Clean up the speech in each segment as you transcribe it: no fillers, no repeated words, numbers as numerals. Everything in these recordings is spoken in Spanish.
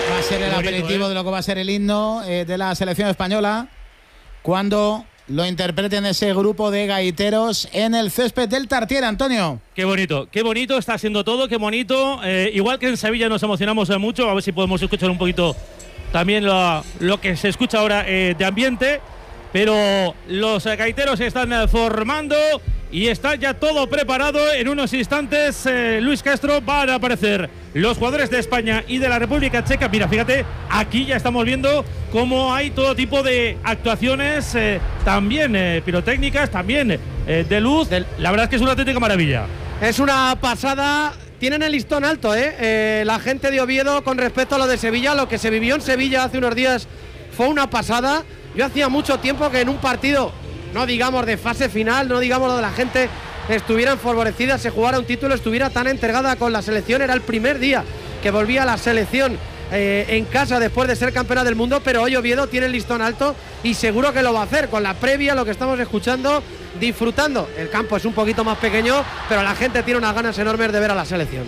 Va a ser el aperitivo de lo que va a ser el himno de la selección española cuando lo interpreten ese grupo de gaiteros en el césped del Tartiere, Antonio. Qué bonito está siendo todo, qué bonito. Igual que en Sevilla nos emocionamos mucho, a ver si podemos escuchar un poquito también lo que se escucha ahora de ambiente. Pero los gaiteros se están formando y está ya todo preparado. En unos instantes, Luis Castro, van a aparecer los jugadores de España y de la República Checa. Mira, fíjate, aquí ya estamos viendo cómo hay todo tipo de actuaciones, también pirotécnicas, también de luz. La verdad es que es una auténtica maravilla. Es una pasada. Tienen el listón alto, la gente de Oviedo con respecto a lo de Sevilla. Lo que se vivió en Sevilla hace unos días fue una pasada. Yo hacía mucho tiempo que en un partido, no digamos de fase final, no digamos lo de la gente estuviera favorecida, se jugara un título, estuviera tan entregada con la selección. Era el primer día que volvía la selección en casa después de ser campeona del mundo, pero hoy Oviedo tiene el listón alto y seguro que lo va a hacer con la previa, lo que estamos escuchando, disfrutando. El campo es un poquito más pequeño, pero la gente tiene unas ganas enormes de ver a la selección.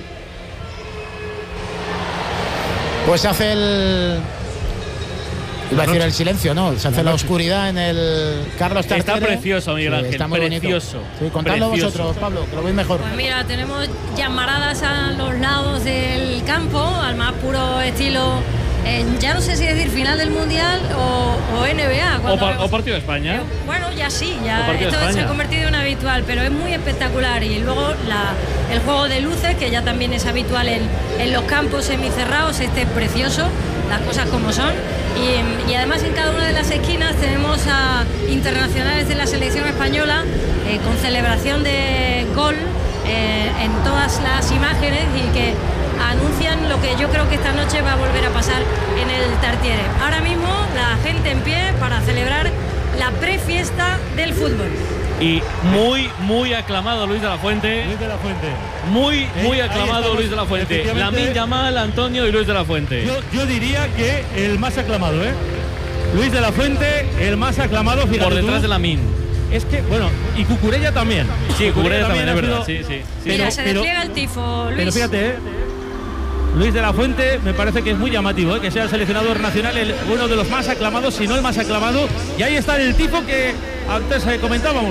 Pues se hace el... Iba a decir el silencio, ¿no? Se hace la oscuridad en el Carlos Tartiere. Está precioso, Miguel Ángel, está muy precioso. Sí, contadlo vosotros, Pablo, que lo veis mejor. Pues mira, tenemos llamaradas a los lados del campo, al más puro estilo, ya no sé si decir final del Mundial o NBA. O partido de España. Bueno, ya sí, ya esto se ha convertido en habitual, pero es muy espectacular. Y luego el juego de luces, que ya también es habitual en los campos semicerrados, es precioso, las cosas como son. Y además en cada una de las esquinas tenemos a internacionales de la selección española con celebración de gol en todas las imágenes y que anuncian lo que yo creo que esta noche va a volver a pasar en el Tartiere. Ahora mismo la gente en pie para celebrar la prefiesta del fútbol. Y muy aclamado Luis de la Fuente. Muy aclamado Luis de la Fuente. Lamine Yamal, Antonio y Luis de la Fuente. Yo diría que el más aclamado, Luis de la Fuente, el más aclamado. Por detrás de Lamine. Es que, bueno, y Cucurella también. Sí, Cucurella también, es verdad. Sí. Mira, se despliega el tifo, Luis. Pero fíjate, Luis de la Fuente me parece que es muy llamativo, que sea el seleccionador nacional, uno de los más aclamados, si no el más aclamado. Y ahí está el tifo que antes comentábamos,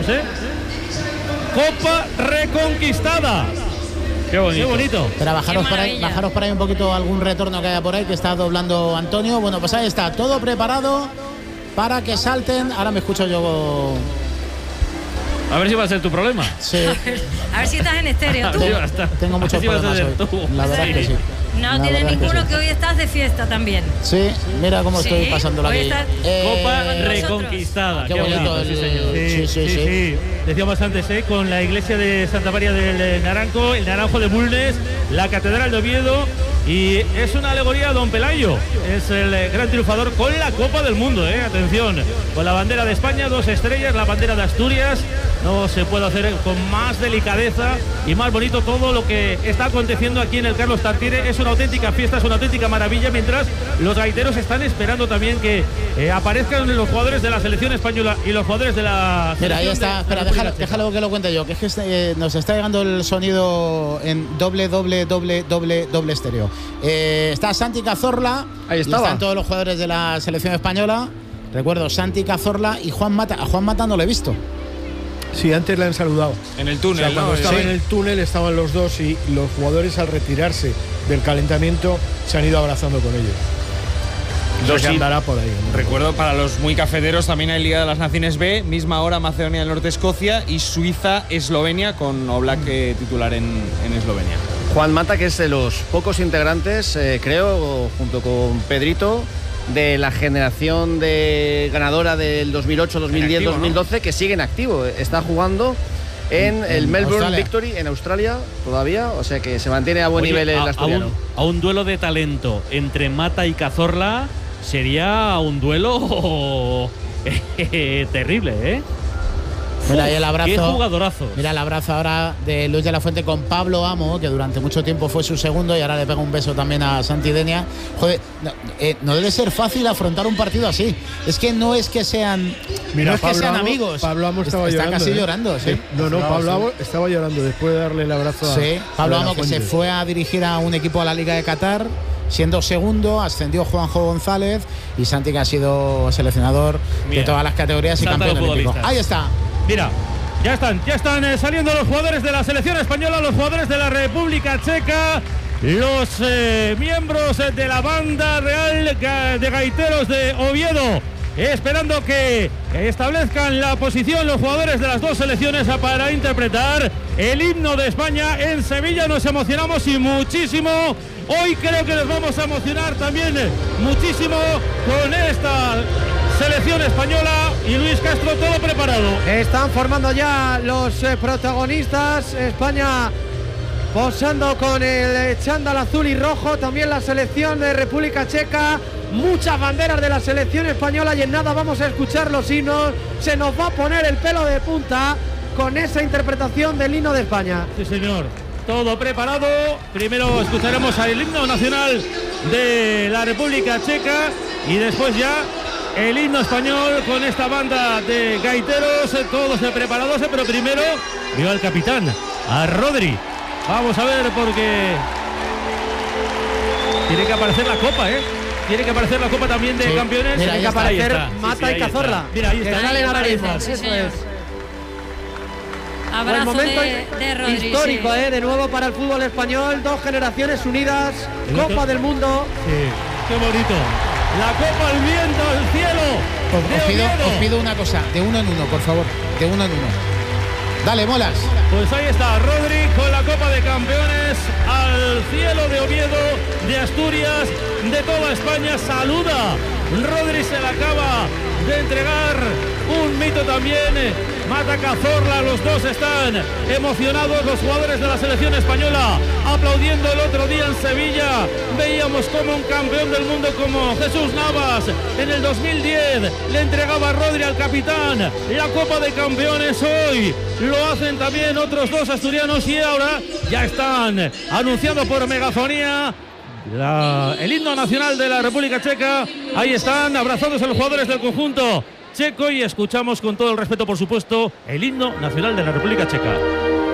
Copa reconquistada. Qué bonito. Pero bajaros por ahí un poquito algún retorno que haya por ahí, que está doblando Antonio. Bueno, pues ahí está, todo preparado para que salten. Ahora me escucho yo. A ver si va a ser tu problema. Sí. A ver si estás en estéreo tú. Tengo muchos problemas hoy. La verdad es que sí. No tiene ninguno, que hoy estás de fiesta también. Sí, mira cómo estoy pasándola aquí. Copa reconquistada. Qué bonito, sí, señor. Sí. Decíamos antes, con la iglesia de Santa María del Naranco, el Naranjo de Bulnes, la Catedral de Oviedo. Y es una alegoría a Don Pelayo. Es el gran triunfador con la Copa del Mundo, atención. Con la bandera de España, 2 estrellas, la bandera de Asturias. No se puede hacer con más delicadeza y más bonito todo lo que está aconteciendo aquí en el Carlos Tartiere. Es una auténtica fiesta, es una auténtica maravilla, mientras los gaiteros están esperando también que aparezcan los jugadores de la selección española y los jugadores de la selección. Mira, ahí está, espera, déjalo que lo cuente yo, que es que nos está llegando el sonido en doble estéreo. Está Santi Cazorla, ahí están todos los jugadores de la selección española. Recuerdo, Santi Cazorla y Juan Mata. A Juan Mata no lo he visto. Sí, antes le han saludado. En el túnel, cuando estaba en el túnel estaban los dos y los jugadores al retirarse del calentamiento se han ido abrazando con ellos. Que andará por ahí. Recuerdo, para los muy cafeteros, también hay Liga de las Naciones B, misma hora Macedonia del Norte, Escocia, y Suiza-Eslovenia, con Oblak titular en Eslovenia. Juan Mata, que es de los pocos integrantes, creo, junto con Pedrito, de la generación ganadora del 2008, 2010, 2012, que sigue en activo. Está jugando en el Melbourne Australia. Victory en Australia todavía, o sea que se mantiene a buen nivel el asturiano. A un duelo de talento entre Mata y Cazorla sería un duelo terrible, Mira ahí el abrazo. Qué jugadorazo. Mira el abrazo ahora de Luis de la Fuente con Pablo Amo, que durante mucho tiempo fue su segundo, y ahora le pega un beso también a Santi Denia. Joder, no debe ser fácil afrontar un partido así. Es que no es que sean, Mira, no es que Pablo sean Amo, amigos. Pablo Amo estaba llorando. Está casi llorando, sí. No, Pablo Amo estaba llorando después de darle el abrazo a Pablo De la Amo, que se Fuente. fue a dirigir a un equipo a la Liga de Qatar. siendo segundo, ascendió Juanjo González y Santi, que ha sido seleccionador de todas las categorías y campeón olímpico. Ahí está. Mira, ya están saliendo los jugadores de la selección española, los jugadores de la República Checa, los miembros de la banda real de gaiteros de Oviedo, esperando que establezcan la posición los jugadores de las dos selecciones para interpretar el himno de España. En Sevilla nos emocionamos y muchísimo. Hoy creo que nos vamos a emocionar también muchísimo con esta selección española. Y Luis Castro, todo preparado. Están formando ya los protagonistas. España posando con el chándal azul y rojo. También la selección de República Checa. Muchas banderas de la selección española y en nada vamos a escuchar los himnos. Se nos va a poner el pelo de punta con esa interpretación del himno de España. Sí, señor. Todo preparado. Primero escucharemos el himno nacional de la República Checa y después ya el himno español con esta banda de gaiteros. Todos preparados, pero primero vio al capitán, a Rodri. Vamos a ver porque tiene que aparecer la copa, Tiene que aparecer la copa también de campeones. Tiene que aparecer Mata y Cazorla. Mira, ahí está. Salen ahora mismo. Eso es. Abrazo momento de Rodri, histórico, de nuevo para el fútbol español. Dos generaciones unidas. Copa del Mundo. Sí, qué bonito. La copa al viento, al cielo. Os pido una cosa, de uno en uno, por favor. De uno en uno. Dale, Molas. Pues ahí está Rodri con la Copa de Campeones al cielo de Oviedo, de Asturias, de toda España. Saluda. Rodri se la acaba de entregar. Un mito también. Mata Cazorla, los dos están emocionados, los jugadores de la selección española aplaudiendo. El otro día en Sevilla veíamos como un campeón del mundo como Jesús Navas en el 2010 le entregaba a Rodri, al capitán, la Copa de Campeones. Hoy lo hacen también otros dos asturianos y ahora ya están anunciando por megafonía el himno nacional de la República Checa. Ahí están abrazándose los jugadores del conjunto checo y escuchamos con todo el respeto, por supuesto, el himno nacional de la República Checa.